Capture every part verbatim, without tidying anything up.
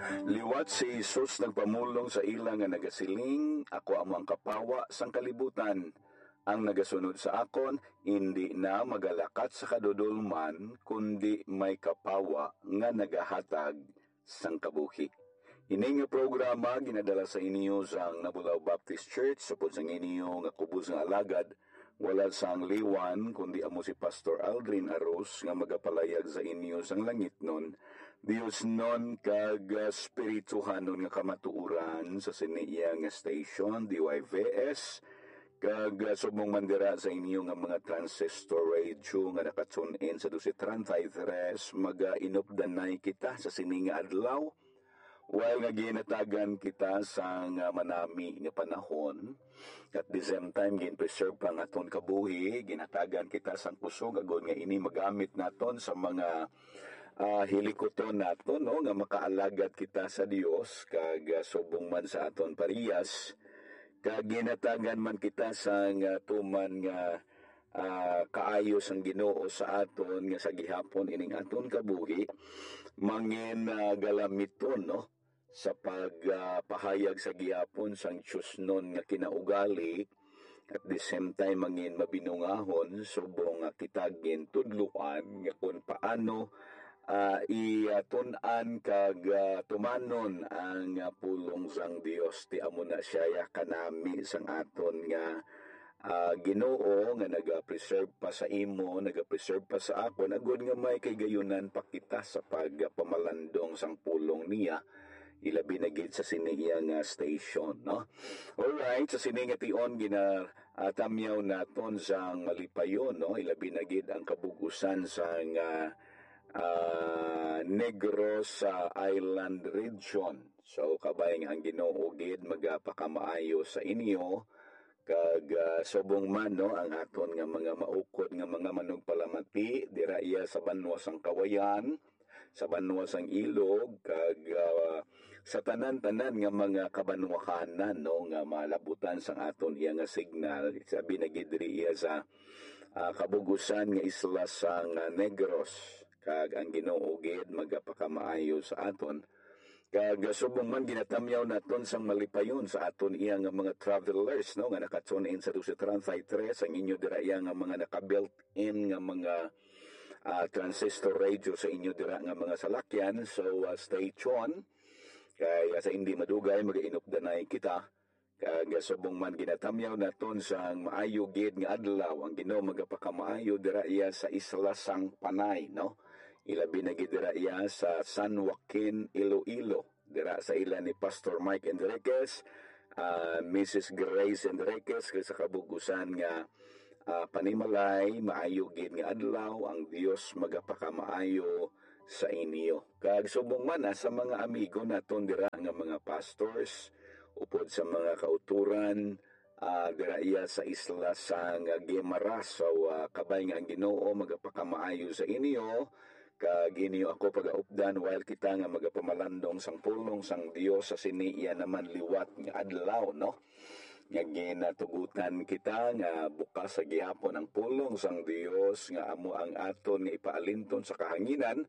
Liwat si Jesus nagpamulong sa ilang nga nagasiling, ako amang kapawa sang kalibutan. Ang nagasunod sa akon, hindi na magalakat sa kadudulman, kundi may kapawa nga nagahatag sang kabuhi. Ini nga programa ginadala sa inyo sang Nabulaw Baptist Church, supod sang inyo nga kubos nga alagad, wala sang liwan, kundi amo si Pastor Aldrin Aros nga magapalayag sa inyo sang langit nun. Dios non kag uh, spirituhanon nga kamatuuran sa siniya nga station, D Y V S, kag uh, subong mandira sa inyo nga mga transistor radio nga nakatune-in sa two thirty-three, maga-inupdanay kita sa sini nga adlaw. While nga ginatagan kita sa nga manami nga panahon, at the same time gin-preserve pang aton kabuhi, ginatagan kita sang kusog agod nga ini magamit naton sa mga uh, hilikoton naton, no, nga makaalagad kita sa Dios kag uh, subong man sa aton parehas, kag ginatagan man kita sa nga tuman nga uh, kaayos ang Ginoo sa aton nga sa gihapon ining aton kabuhi, mangin uh, galamiton, no, sa pagpahayag uh, sa gihapon sang tiyusnon nga kinaugali, at the same time mangin mabinungahon subong nga kitagin tudluan nga kung paano uh, iatun-an kag uh, tumanon ang uh, pulong sang Dios. Ti amo na siya kanami sang aton nga uh, Ginoo nga naga-preserve pa sa imo, naga-preserve pa sa akon, agud nga may kaygayonan pa kita sa pagpamalandong sang pulong niya, ilabi na gid sa siniya nga station, no? Alright, sa sini nga tion gina uh, tamyaw naton sang malipayon, no? Ilabi na gid ang kabugusan sang uh, uh, Negros uh, Island region. So kabayang ang Ginoo gid magapakamaayo sa inyo kag uh, subong man, no, ang aton nga mga maukod nga mga manugpalamati dira iya sa banwa sang Kawayan, sa banwa sang Ilog, kag uh, sa tanan-tanan nga mga kabanwakanan, no, nga malabutan sang aton iya nga signal. Sabi na gid diri iya sa uh, kabugusan nga isla sang uh, Negros, kag ang Ginoo gid magapakamaayo sa aton. Kag subong man ginatamyaw naton sang malipayon sa aton iya nga mga travelers, no, nga nakatune in sa two thirty-three ang inyo dira iya nga mga naka-built-in nga mga uh, transistor radio sa inyo dira nga mga salakyan. So uh, stay tuned kay uh, sa hindi madugay magainupdanay kita. Kag subong man ginatamyaw naton sang maayo gid nga adlaw, ang Ginoo magapakamaayo dira iya sa isla sang Panay, no. Ilabi na gid dira iya sa San Joaquin, Iloilo, dira sa ila ni Pastor Mike Enriquez, uh, Missus Grace Enriquez, kay sa kabugusan nga uh, panimalay, maayo gid nga adlaw, ang Dios magapakamaayo sa inyo. Kag subong man sa mga amigo naton dira nga mga pastors, upod sa mga kauturan, uh, dira iya sa isla sang Guimaras. So uh, kabay nga ang Ginoo magapakamaayo sa inyo, kag inyo ako pagaupdan while kita nga magapamalandong sang pulong sang Dios sa siniya naman liwat nga adlaw, no, nga ginatugutan kita nga bukas sa gihapon ang pulong sang Dios nga amo ang aton nga ipaalinton sa kahanginan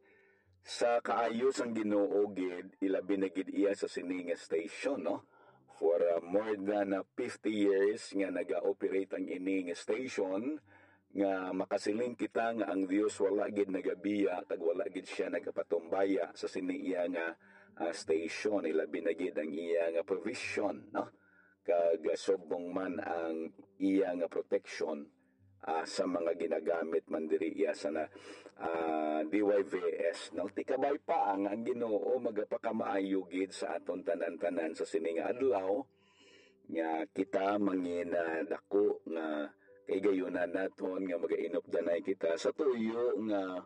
sa kaayos ang Ginoo gid, ilabi na gid iya sa sini nga station, no. For uh, more than uh, fifty years nga naga-operate ang ini nga station, nga makasiling kita nga ang Dios wala gid nagabiya kag wala gid siya nagapatumbaya sa siniya nga uh, station, ilabi na gid ang iya nga provision, no, kag uh, subong man ang iya nga protection uh, sa mga ginagamit man diri iya sa na uh, D Y V S, no. Tikabay pa ang ang Ginoo magapakamaayo gid sa aton tanan-tanan sa sini nga adlaw nga kita mangin uh, dako nga kay gayunan naton nga magainupdanay kita sa tuyo nga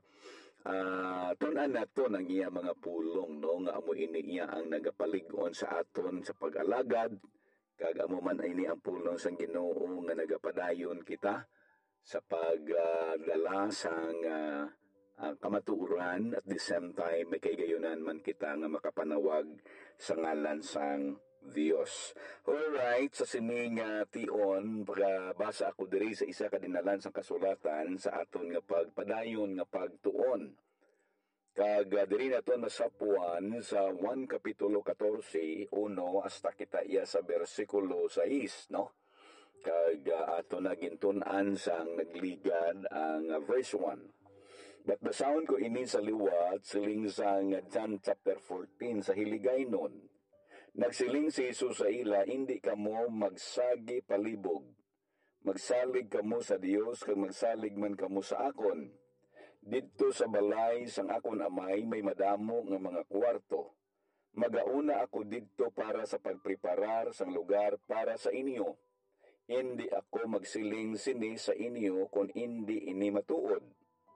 uh, tunan naton ang iya mga pulong, no, nga amo ini iya ang nagapalig-on sa aton sa pag-alagad, kag amo man ini ang pulong sang Ginoo nga nagapadayon kita sa pagdala uh, sang uh, uh, kamatuoran, at the same time may kay gayunan man kita nga makapanawag sa ngalan sang Dios. Alright, sa sining uh, tion, pagabasa ako diri sa isa ka dinalan sa kasulatan sa aton nga pagpadayon nga pagtuon. Kag uh, diri naton masapuan sa one Kapitulo fourteen, uno hasta kita iya sa bersikulo six, no? Kag uh, ato na gintun-an sang nagligad ang uh, verse one. But basahon ko ini sa liwat siling sang John chapter fourteen sa hiligaynon. Nagsiling si Jesus sa ila, hindi kamo magsagi palibog. Magsalig kamo sa Dios kag magsalig man kamo sa akon. Didto sa balay sang akon amay may madamo nga mga kwarto. Magauna ako didto para sa pagpreparar sang lugar para sa inyo. Hindi ako magsiling sini sa inyo kung hindi ini matuod.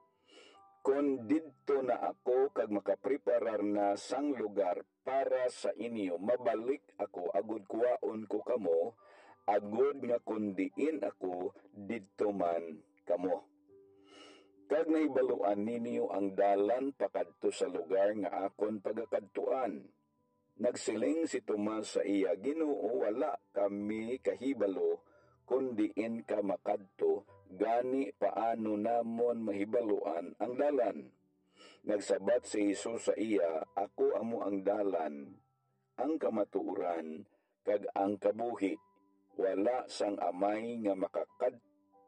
Kung didto na ako kag makapreparar na sang lugar para sa inyo, mabalik ako agud kuwaon ko kamo, agud nga kundiin ako didto man kamo. Kag nahibaluan ninyo ang dalan pakadto sa lugar nga akon pagakadtuan. Nagsiling si Tomas sa iya, Ginoo, wala kami kahibalo kundiin ka makadto, gani paano namon mahibaluan ang dalan. Nagsabat si Jesus sa iya, ako amo ang dalan, ang kamatuuran, kag ang kabuhi. Wala sang amay nga makakad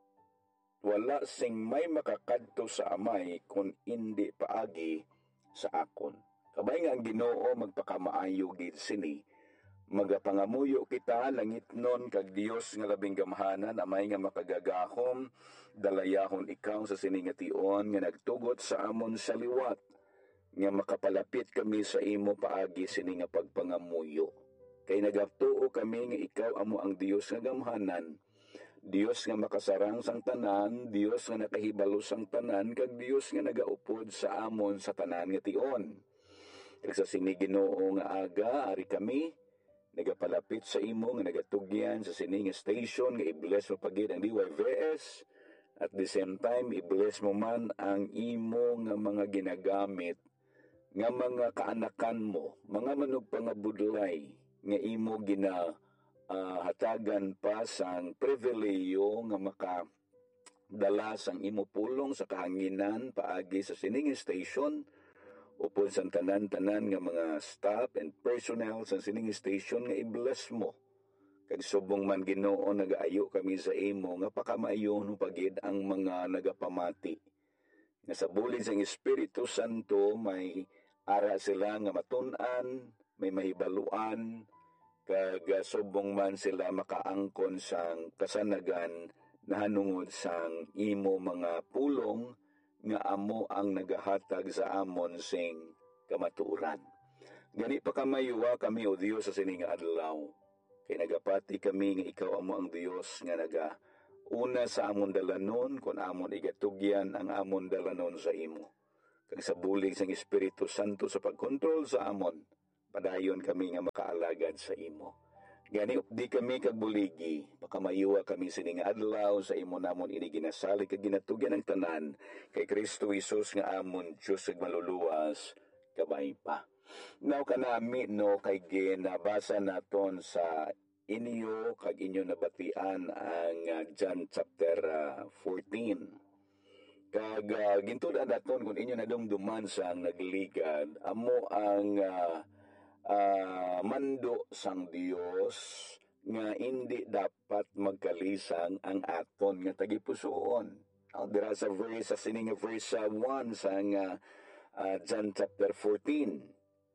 wala sing may makakadto sa amay kung hindi paagi sa akon. Kabay nga ang Ginoo magpakamaayo gid sini. Magapangamuyo kita langitnon kag Dios nga labing gamhanan amay nga makagagahom dalayahon ikaw sa siningation nga nagtugot sa amon sa liwat nga makapalapit kami sa imo paagi sini nga pagpangamuyo. Kay nagatuo kami nga ikaw amo ang Dios nga gamhanan, Dios nga makasarang sang tanan, Dios nga nakahibalo sang tanan kag Dios nga nagaupod sa amon sa tanan nga tion. Kag sa sini Ginoo nga aga ari kami nagapalapit sa imo nga nagatugyan sa sini nga station nga i-bless mo pagid ang D Y V S at the same time i-bless mo man ang imo nga mga ginagamit nga mga kaanakan mo, mga manugpangabudlay nga imo gina uh, hatagan pa sang pribileyo nga maka dala sang imo pulong sa kahanginan paagi sa sining station upod sa tanan-tanan nga mga staff and personnel sa sining station nga i-bless mo. Kag subong man Ginoo nagaayo kami sa imo nga pakamaayon pagid ang mga nagapamati. Nga sa bulin sang Espiritu Santo may ara sila nga matun-an, may mahibaluan, kag subong man sila makaangkon sang kasanagan na hanungod sang imo mga pulong nga amo ang nagahatag sa amon sing kamatuuran. Gani pa kamayuwa kami o Dios sa sining adlaw. Kay nagapati kami nga ikaw amo ang Dios nga naga una sa amon dalanon kun amon igatugyan ang amon dalanon sa imo. Kag sa bulig sang Espiritu Santo sa pagkontrol sa amon, padayon kami nga makaalagad sa imo. Gani updi kami kag buligi, pakamayuwa kami sining adlaw sa imo namon ini ginasalig kag ginatugyan ang tanan kay Kristo Jesus nga amon Dios ug maluluwas kabay pa. Now kanami no kay ginabasa naton sa inyo kag inyo nabatian ang uh, John chapter uh, fourteen. Kag uh, gintud-an naton kun inyo nadumduman sang nagligad amo ang uh, Uh, mando sang Dios nga hindi dapat magkalisang ang aton nga tagipusoon. Uh, dira sa verse sa sining verse uh, one sang uh, uh, John chapter fourteen.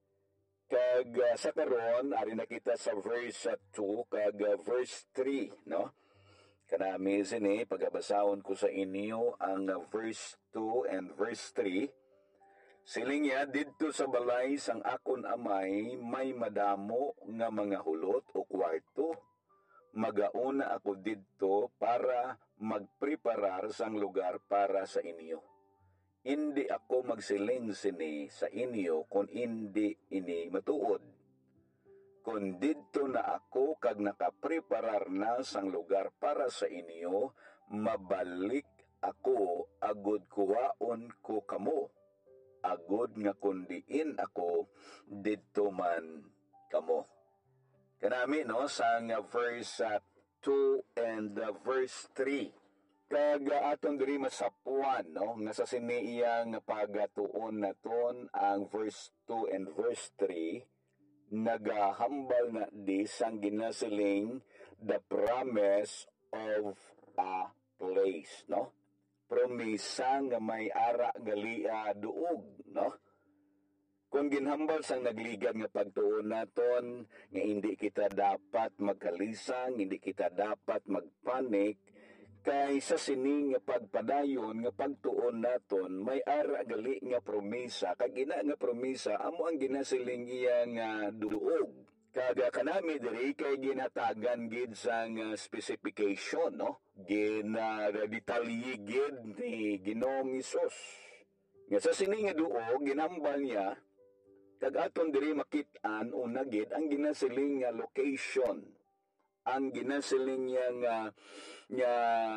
Kag uh, sa karon ari nakita sa verse uh, two kag uh, verse three, no? Kanami sini pagabasahon ko sa inyo ang uh, verse two and verse three. Siling niya, didto sa balay sang akon amay may madamo nga mga hulot o kwarto. Magauna ako didto para magpreparar sang lugar para sa inyo. Hindi ako magsiling sini sa inyo kung hindi ini matuod. Kung didto na ako kag nakapreparar na sang lugar para sa inyo, mabalik ako agud kuwaon ko kamo. Agod nga kundiin ako didto man kamo. Kanami no sang uh, verse uh, two and uh, verse three. Kag aton diri masapuan, no, nga sa siniya nga pagatuon naton ang verse two and verse three, nagahambal na di sang ginasiling the promise of a place, no? Promisa nga may ara gali uh, duog, no? Kung ginhambal sang nagligad nga pagtuon naton nga hindi kita dapat magkalisang, hindi kita dapat magpanik, kay sa sining nga pagpadayon nga pagtuon naton may ara gali nga promisa, kag ina nga promisa amo ang ginasiling iya nga duog. Kaga kanami diri kay ginatagan gid sang uh, specification, no? Gina uh, detalye gid ni Ginoong Hesus. Nga sa sining nga duog ginambal niya kag aton diri makit-an una gid ang ginasiling nga location. Ang ginasiling niya nga nga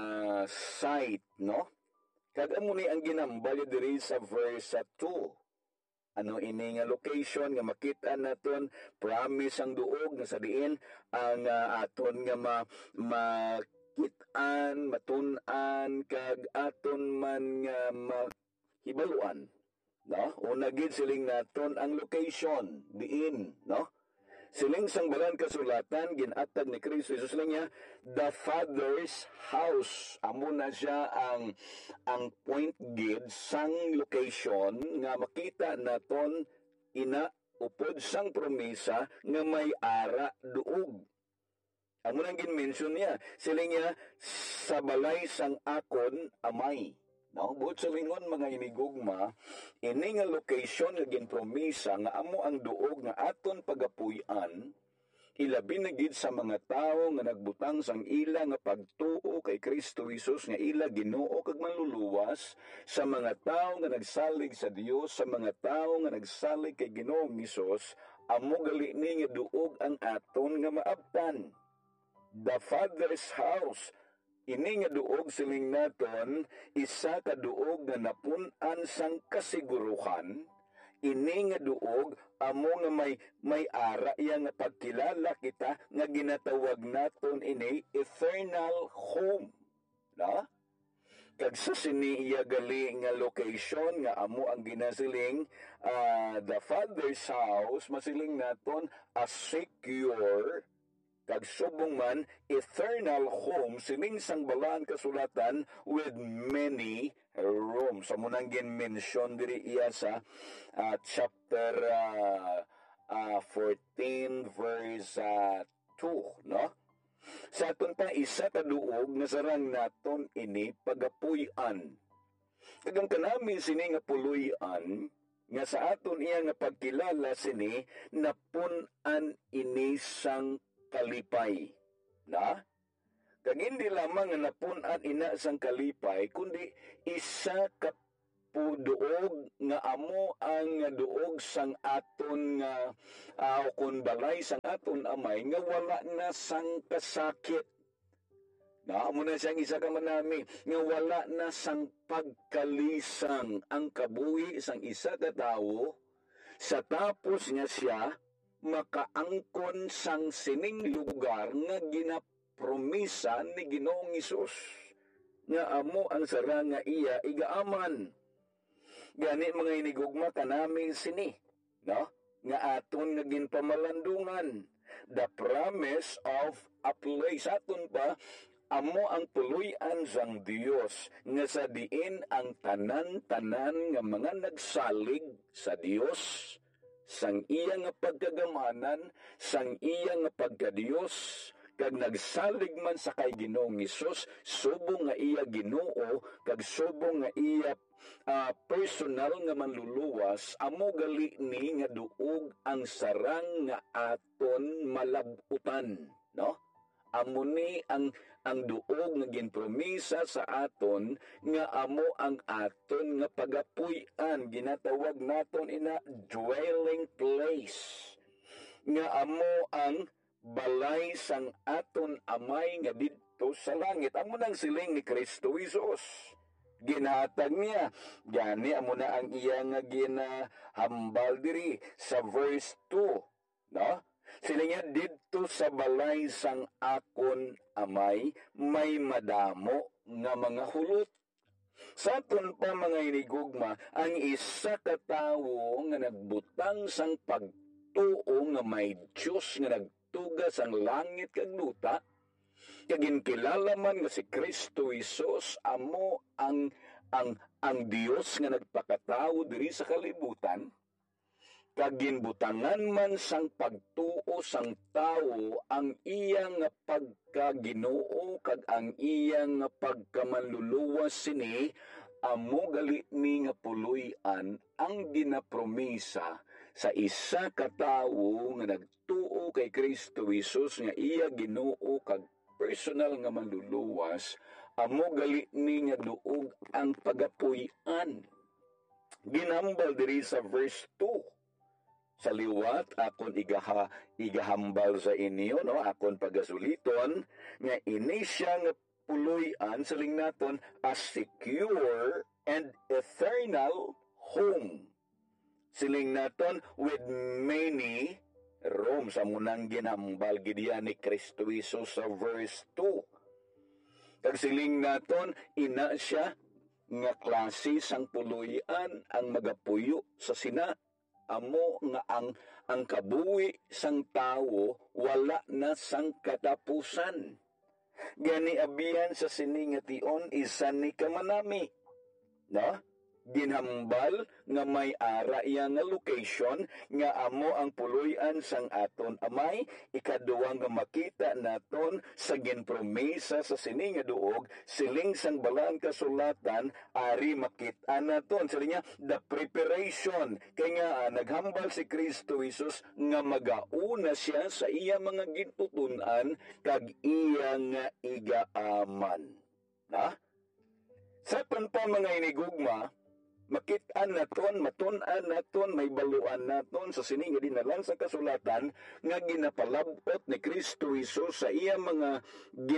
site, no? Kag amo ni ang ginambal diri sa verse two. Ano ini nga location nga makita naton, promise ang duog nga sa diin ang uh, aton nga ma, makit-an, matun-an kag aton man nga mahibaluan, no? Una gid siling naton ang location diin, no? Siling sang balan kasulatan ginatag ni Kristo Jesus lang niya the Father's house. Amo na siya ang ang point gid sang location nga makita naton ina upod sang promisa nga may ara duog. Amo nang gin-mention niya, siling niya sa balay sang akon amay. No, buot sa lingon mga inigugma, ini nga location nga ginpromisa nga amo ang duog nga aton pagapuy-an, ilabi na gid sa mga tawo nga nagbutang sang ila nga pagtuo kay Kristo Jesus nga ila Ginoo kag manluluwas, sa mga tawo nga nagsalig sa Dios, sa mga tawo nga nagsalig kay Ginoong Hesus, amo gali ni nga duog ang aton nga maabtan. The Father's house. Ini nga duog siling naton, isa ka duog nga napun-an sang kasiguruhan. Ini nga duog amo nga may may ara iya nga pagkilala kita nga ginatawag naton ini eternal home. Na? Kag sa siniya gali nga location nga amo ang ginasiling uh, the Father's house, masiling naton a secure kag subong man eternal home, sining sang balaan kasulatan with many rooms. Amo nang gin-mention diri iya sa uh, chapter uh, uh, fourteen verse uh, two, no? Sa aton pa isa ka duog nga sarang naton ini pagapuy-an. Kagang kanami sini nga puloy-an nga sa aton iya nga pagkilala sini napun-an ini sang kalipay, na? Kag hindi lamang nga napun-an ina sang kalipay, kundi isa ka puduog nga amo ang duog sang aton nga uh, kun balay sang aton amay nga wala na sang kasakit. Na amo na siyang isa ka manami nga wala na sang pagkalisang ang kabuhi sang isa ka tawo sa tapos nga siya makaangkon sang sining lugar nga ginapromisa ni Ginoong Hesus nga amo ang sara nga iya igaaman. Gani mga inigugma kanami sini, no? Nga aton nga ginpamalandungan, the promise of a place. Aton pa amo ang tuluy-an sang Dios nga sa diin ang tanan-tanan nga mga nagsalig sa Dios, sang iya nga pagkagamanan, sang iya nga pagkadiyos, kag nagsalig man sa kay Ginoong Hesus, subong nga iya Ginoo, kag subong nga iya uh, personal nga manluluwas, amo gali ni nga duog ang sarang nga aton malabutan, no? Amo ni ang ang duog nga ginpromisa sa aton nga amo ang aton nga pagapuy-an, ginatawag naton ina dwelling place, nga amo ang balay sang aton amay nga didto sa langit. Amo nang siling ni Kristo Jesus, ginhatag niya. Gani amo na ang iya nga ginahambal diri sa verse two, no? Sila nga didto sa balay sang akon amay may madamo nga mga hulot. Sa aton pa mga inigugma, ang isa ka tawo nga nagbutang sang pagtuo nga may Diyos nga nagtugas ang langit kag luta, kag ginkilala man nga si Kristo Hesus amo ang ang ang Dios nga nagpakatawo diri sa kalibutan, kag ginbutangan man sang pagtuo sang tawo ang iyang nga pagkaginoo kag ang iyang nga pagkamanluluwas sini, amo gali ni nga puloy-an ang ginapromisa sa isa ka tawo nga nagtuo kay Kristo Hesus nga iya Ginoo kag personal nga manluluwas, amo gali ni nga duog ang pagapuy-an. Ginambal diri sa verse two. Sa liwat akon igaha igahambal sa inyo, no, akon pagasuliton nga ini siya nga puloy-an saling naton a secure and eternal home. Siling naton with many room sa munang ginambal gidya ni Kristo Hesus sa verse two. Kag siling naton ina siya nga klase sang puloy-an ang magapuyo sa sina, amo nga ang ang kabuhi sang tawo wala na sang katapusan. Gani abiyan sa sini nga tion isa ni kamanami, no? Ginhambal nga may ara iya nga location nga amo ang puloy-an sang aton amay, ikaduwa nga makita naton sa ginpromesa sa sini nga duog siling sang balang kasulatan, ari makita naton sa niya the preparation kay nga ah, naghambal si Kristo Hesus nga magauna siya sa iya mga gintutunan kag iya nga igaaman, ha? Sa pa mga inigugma, makitaan naton, matun-an naton, may baluan naton sa sini nga dinalan sa kasulatan nga ginapalabot ni Kristo Hesus sa iya mga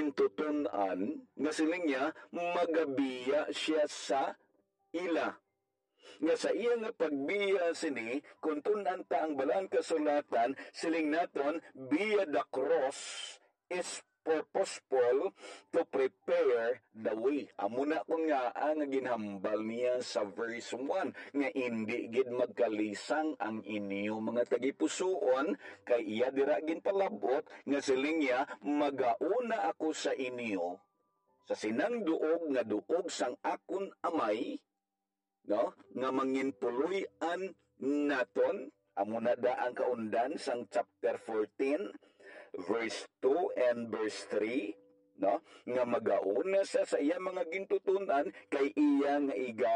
gintutunan nga siling niya magabiya siya sa ila. Nga sa iya nga pagbiya sini, kung tunan ta ang balang kasulatan, siling naton, via the cross is purposeful to prepare the way. Amo na kung nga ang ginhambal niya sa verse one nga hindi gid magkalisang ang inyo mga tagipusoon kay iya dira ginpalabot nga siling niya magauna ako sa inyo sa sinang duog nga duog sang akon amay, no, nga manginpuloy-an naton. Amo na da ang kaundan sang chapter fourteen verse two and verse three, no, nga magauna sa sa iya mga gintutunan kay iya nga iga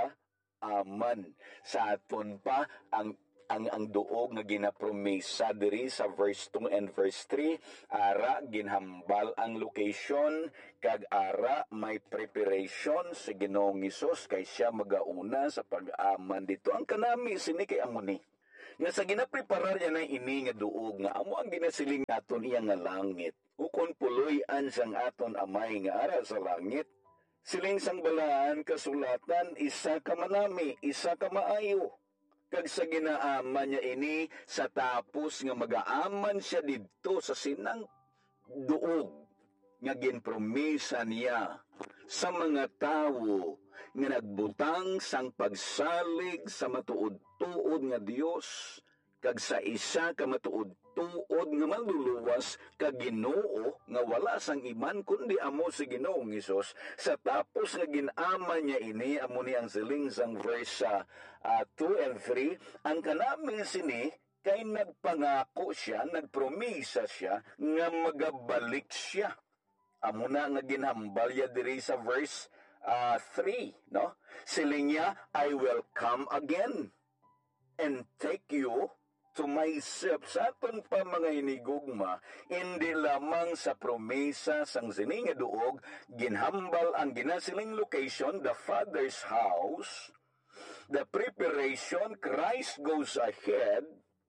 aman. Sa aton pa ang ang ang duog nga ginapromesa diri sa verse two and verse three, ara ginhambal ang location kag ara may preparation sa Ginoong Hesus kay siya magauna sa pag-aman dito. Ang kanami sini kay amo ni nga sa ginapreparar niya na ini nga duog nga amo ang ginasiling naton iya nga langit. Ukon puloy-an sang aton amay nga ara sa langit, siling sang balaan kasulatan isa ka manami, isa ka maayo. Kag sa ginaaman niya ini sa tapos nga magaaman siya didto sa sinang duog nga ginpromesa niya sa mga tawo nga nagbutang sang pagsalig sa matuod-tuod nga Dios kag sa isa ka matuod-tuod nga manluluwas kag Ginoo nga wala sang iman kundi amo si Ginoong Hesus. Sa tapos nga ginaman niya ini, amo ni ang siling sang verse uh, two and three, ang kanami sini kay nagpangako siya, nagpromisa siya nga magabalik siya. Amo na nga ginhambal ya diri sa verse Uh, three, no? Siling niya, I will come again and take you to myself. Sa aton pa mga inigugma, hindi lamang sa promesa sang sining nga duog, ginhambal ang ginasiling location, the Father's house, the preparation, Christ goes ahead,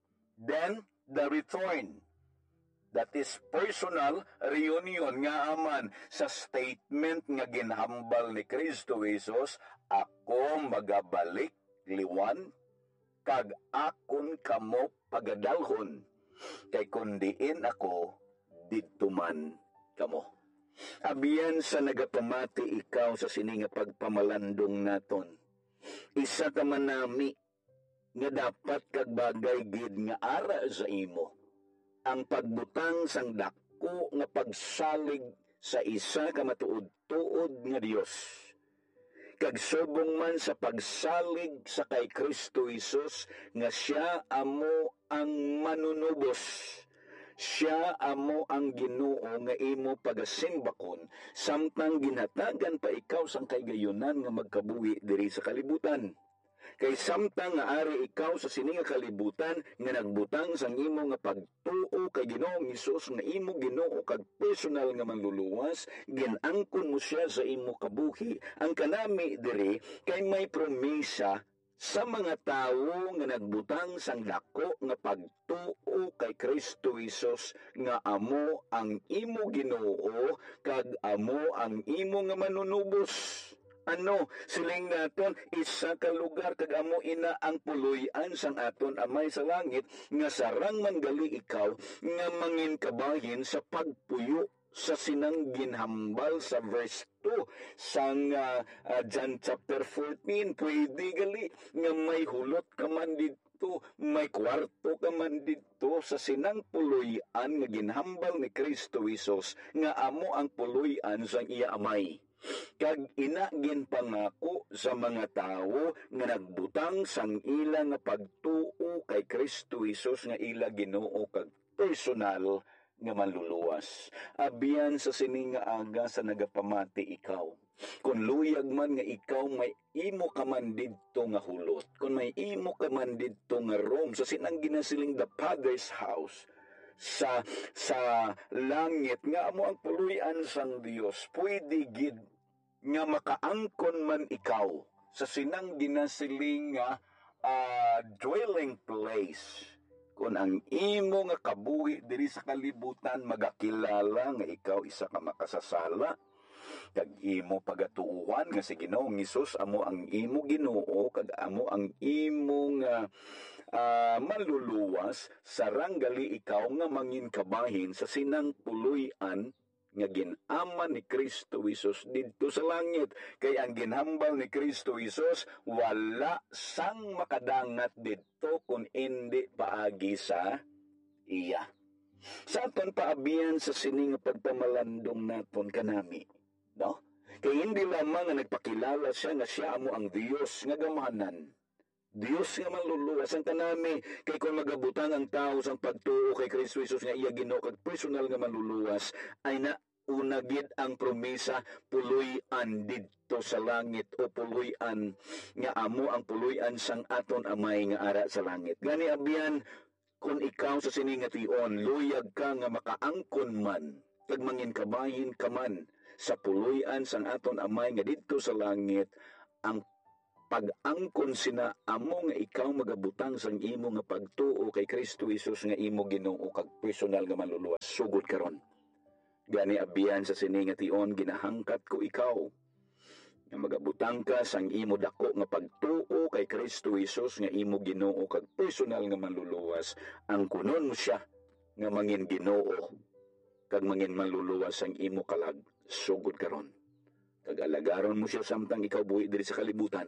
then the return. That is personal reunion nga aman sa statement nga ginhambal ni Kristo Hesus, ako magabalik liwan kag akon kamo pagadalhon kay kundiin ako didto man kamo. Abiyan sa nagapamati ikaw sa sininga pagpamalandong naton. Isa ka manami nga dapat kag bagay gid nga ara sa imo. Ang pagbutang sang dako nga pagsalig sa isa ka matuod-tuod nga Dios. Kag subong man sa pagsalig sa kay Kristo Jesus nga siya amo ang manunubos. Siya amo ang Ginoo nga imo pagasimbakon samtang ginhatagan pa ikaw sang kaygayunan nga magkabuhi diri sa kalibutan. Kay samtang nga ari ikaw sa sininga kalibutan nga nagbutang sang imo nga pagtuo kay Ginoong Hesus nga imo Ginoo kag personal nga manluluwas, ginangkon mo siya sa imo kabuhi. Ang kanami diri kay may promesa sa mga tawo nga nagbutang sang dako nga pagtuo kay Kristo Hesus nga amo ang imo Ginoo kag amo ang imo nga manunubos. Ano, siling naton, isa ka lugar kag amo ina ang puloy-an sang aton amay sa langit, nga sarang man gali ikaw, nga mangin kabahin sa pagpuyo sa sinang ginhambal sa verse two sang uh, uh, John chapter fourteen. Pwede gali nga may hulot ka man dito, may kwarto ka man dito sa sinang puloy-an nga ginhambal ni Kristo Jesus, nga amo ang puloy-an sang iya amay. Kag ina ginpangako sa mga tawo nga nagbutang sang ila nga pagtuo kay Kristo Jesus nga ila Ginoo kag personal nga manluluwas. Abiyan sa sininga aga sa nagapamati ikaw. Kung luyag man nga ikaw may imo ka man didto nga hulot, kung may imo ka man didto nga room sa sinang ginasiling the Father's house, sa sa langit nga amo ang puluyan sang Dios, pwede gid nga makaangkon man ikaw sa sinang ginasiling nga uh, dwelling place. Kung ang imo nga kabuhi diri sa kalibutan magakilala nga ikaw isa ka makasasala, kag imo pagatuuhan nga si Ginoong Hesus amo ang imo Ginoo kag amo ang imo nga uh, maluluwas, sarang gali ikaw nga mangin kabahin sa sinang puloy-an nga ginaman ni Kristo Hesus didto sa langit. Kay ang ginhambal ni Kristo Hesus wala sang makadangat didto kung hindi paagi sa iya. Sa aton paabiyan sa sining pagpamalandong naton kanami, no? Kay hindi lamang nga nagpakilala siya nga siya amo ang Dios nga gamahanan, Dios nga manluluwas ang kanami. Kay kung magabutang ang tao sang pagtuo kay Kristo Jesus nga iya Ginoo kag personal nga manluluwas, ay na unagid ang promesa puloy-an didto sa langit, o puloy-an nga amo ang puloy-an sang aton amay nga ara sa langit. Gani abiyan, kung ikaw sa siningation luyag ka nga makaangkon man kag mangin kabahin ka man sa puloy-an sang aton amay nga didto sa langit, ang pag-angkon sina amo nga ikaw magabutang sang imo nga pagtuo kay Kristo Jesus nga imo Ginoo kag personal nga manluluwas sugod karon. Gani abiyan sa siningation ginahangkat ko ikaw nga magabutang ka sang imo dako nga pagtuo kay Kristo Jesus nga imo Ginoo kag personal nga manluluwas. Ang kunon mo siya nga mangin Ginoo kag mangin manluluwas sang imo kalag sugod karon. Kag alagaron mo siya samtang ikaw buhi diri sa kalibutan.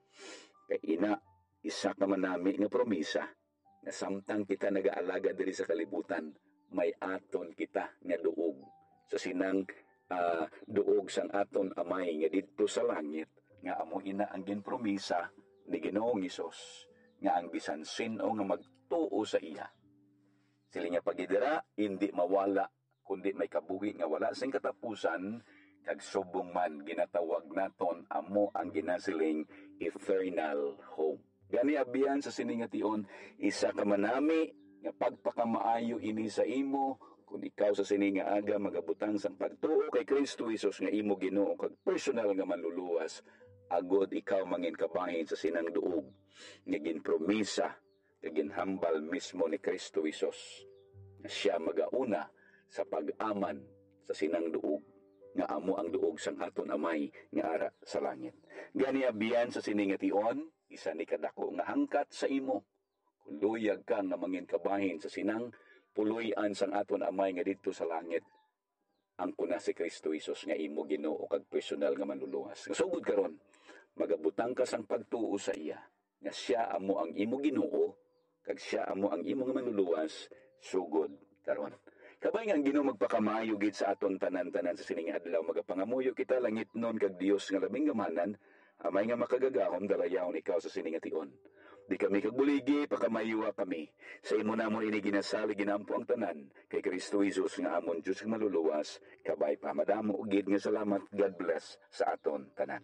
Kay ina, isa ka man nami nga promisa nga samtang kita nagaalaga diri sa kalibutan, may aton kita nga duog sa sinang uh, duog sang aton amay nga didto sa langit, nga amo ina ang ginpromisa ni Ginoong Hesus nga ang bisan sino nga magtuo sa iya, sila nga pagidira hindi mawala kundi may kabuhi nga wala sing katapusan, kag subong man ginatawag naton amo ang ginasiling eternal home. Gani abiyan sa siningation, isa ka manami nga pagpakamaayo ini sa imo kung ikaw sa sininga aga magabutang sang pagtuo kay Kristo Jesus nga imo Ginoo kag personal nga manluluwas, agod ikaw mangin kabahin sa sinang duog nga ginpromisa kag ginhambal mismo ni Kristo Jesus nga siya magauna sa pag-aman sa sinang duog nga amo ang duog sang aton amay nga ara sa langit. Gani abiyan sa siningation, isa ni kadako nga hangkat sa imo kung luyag ka nga mangin kabahin sa sinang puloy-an sang aton amay nga didto sa langit. ang kuna si Kristo Jesus nga imo Ginoo kag personal nga manluluwas. Sugod karon, magabutang ka sang pagtuo sa iya nga siya amo ang imo Ginoo kag siya amo ang imo nga manluluwas sugod karon. Kabay nga ang Ginoo magpakamayo gid sa aton tanan-tanan sa sining adlaw, magapangamuyo kita langit nun kag Dios nga labing gamanan, amay nga makagagahom dalayawon ikaw sa sining ation. Di kami kagbuligi, pakamayuwa kami. Sa imo namon ini ginasali ginampo ang tanan, kay Kristo Jesus nga amon Diyos nga maluluwas, kabay pa madamo ugid nga salamat. God bless sa aton tanan.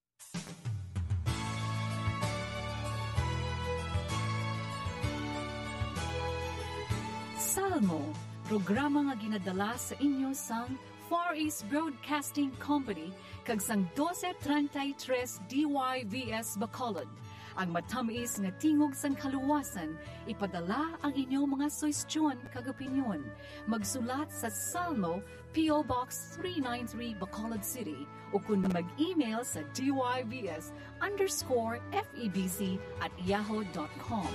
Salmo, programa nga ginadala sa inyo sang Far East Broadcasting Company kag sang twelve thirty-three D Y V S Bacolod. Ang matamis nga tingog sang kaluwasan, ipadala ang inyong mga suwestyon kag opinyon. Magsulat sa Salmo, P O Box three ninety-three Bacolod City o kung mag-email sa dyvs underscore febc at yahoo dot com.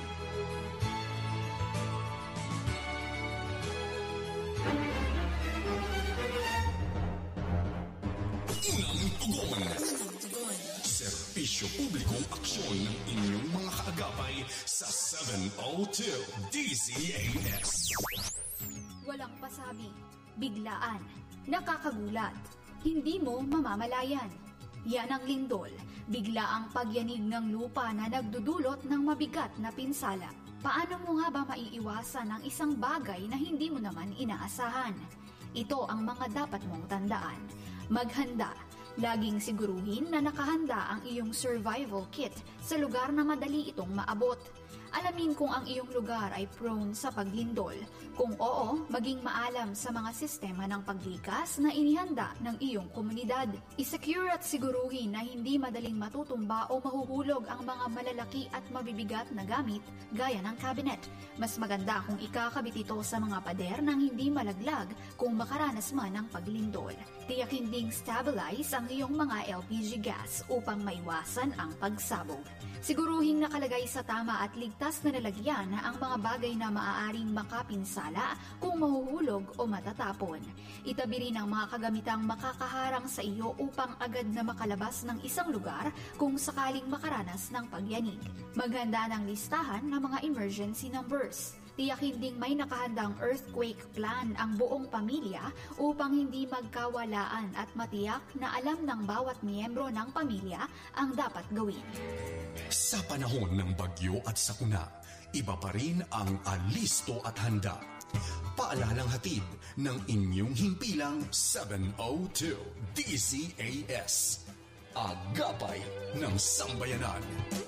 Serbisyo publikong aksyon ng inyong mga kaagapay sa seven oh two D Z A S. Walang pasabi, biglaan, nakakagulat, hindi mo mamamalayan. Yan ang lindol, bigla ang pagyanig ng lupa na nagdudulot ng mabigat na pinsala. Paano mo nga ba maiiwasan ang isang bagay na hindi mo naman inaasahan? Ito ang mga dapat mong tandaan. Maghanda. Laging siguruhin na nakahanda ang iyong survival kit sa lugar na madali itong maabot. Alamin kung ang iyong lugar ay prone sa paglindol. Kung oo, maging maalam sa mga sistema ng paglikas na inihanda ng iyong komunidad. I-secure at siguruhin na hindi madaling matutumba o mahuhulog ang mga malalaki at mabibigat na gamit gaya ng cabinet. Mas maganda kung ikakabit ito sa mga pader nang hindi malaglag kung makaranas man ng paglindol. Tiyakin ding stabilize ang iyong mga L P G gas upang maiwasan ang pagsabog. Siguruhing nakalagay sa tama at ligtas na lalagyan ang mga bagay na maaaring makapinsala kung mahuhulog o matatapon. Itabi rin ang mga kagamitang makakaharang sa iyo upang agad na makalabas ng isang lugar kung sakaling makaranas ng pagyanig. Maghanda ng listahan ng mga emergency numbers. Tiyakin ding may nakahandang earthquake plan ang buong pamilya upang hindi magkawalaan at matiyak na alam ng bawat miyembro ng pamilya ang dapat gawin. Sa panahon ng bagyo at sakuna, iba pa rin ang alisto at handa. Paalalang hatid ng inyong himpilang seven oh two D Z A S. Agapay ng Sambayanan.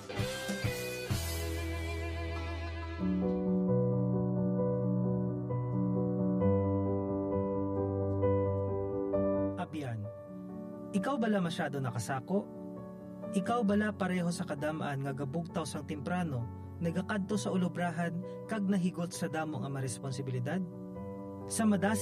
Abian, ikaw bala masyado nakasako? Ikaw bala pareho sa kadamaan nga gabugtaw sang temprano, nagakadto sa ulobrahan kag nahigot sa damo nga maresponsibilidad? Sa madasi